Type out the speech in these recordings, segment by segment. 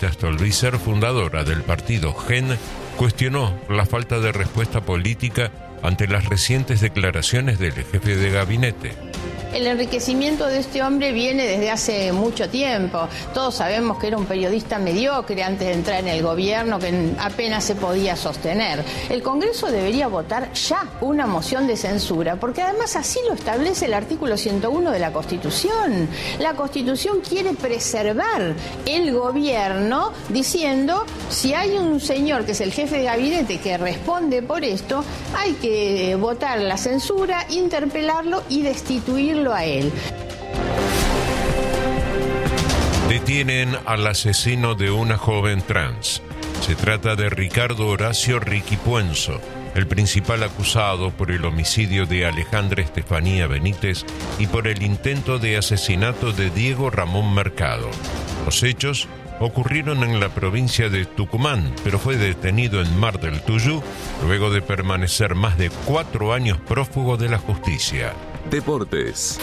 Marta Stolbizer, fundadora del partido GEN, cuestionó la falta de respuesta política ante las recientes declaraciones del jefe de gabinete. El enriquecimiento de este hombre viene desde hace mucho tiempo. Todos sabemos que era un periodista mediocre antes de entrar en el gobierno, que apenas se podía sostener. El Congreso debería votar ya una moción de censura, porque además así lo establece el artículo 101 de la Constitución. La Constitución quiere preservar el gobierno diciendo, si hay un señor que es el jefe de gabinete que responde por esto, hay que votar la censura, interpelarlo y destituirlo a él. Detienen al asesino de una joven trans. Se trata de Ricardo Horacio Ricky Puenzo, el principal acusado por el homicidio de Alejandra Estefanía Benítez y por el intento de asesinato de Diego Ramón Mercado. Los hechos ocurrieron en la provincia de Tucumán, pero fue detenido en Mar del Tuyú luego de permanecer más de 4 años prófugo de la justicia. Deportes.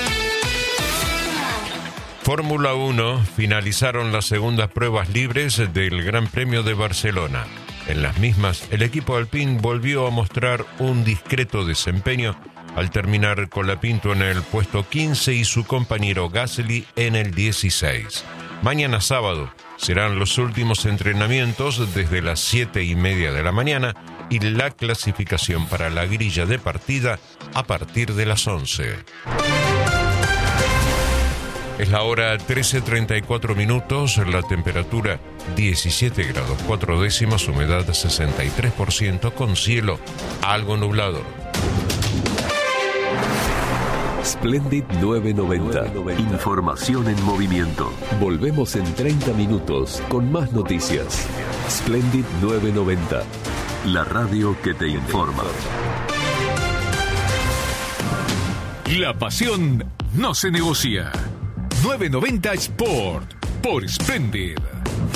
Fórmula 1 finalizaron las segundas pruebas libres del Gran Premio de Barcelona. En las mismas, el equipo Alpine volvió a mostrar un discreto desempeño al terminar Colapinto en el puesto 15 y su compañero Gasly en el 16. Mañana sábado serán los últimos entrenamientos desde las 7:30 de la mañana y la clasificación para la grilla de partida a partir de las 11. Es la hora 13:34 minutos, la temperatura 17 grados 4 décimas, humedad 63%, con cielo algo nublado. Splendid 990. Información en movimiento. Volvemos en 30 minutos con más noticias. Splendid 990. La radio que te informa. La pasión no se negocia. 990 Sport por Splendid.